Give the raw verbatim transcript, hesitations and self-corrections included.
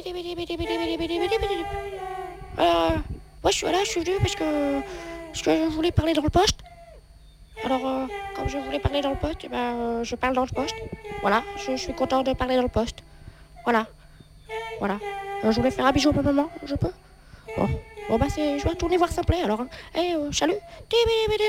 Euh, ouais, je suis là, je suis venu parce que, parce que je voulais parler dans le poste. Alors, euh, comme je voulais parler dans le poste, eh ben, euh, je parle dans le poste. Voilà, je, je suis content de parler dans le poste. Voilà, voilà. Euh, je voulais faire un bisou à ma maman, je peux? Bon, bon bah c'est, je vais retourner voir Simplet alors. Hein. Eh, euh, salut.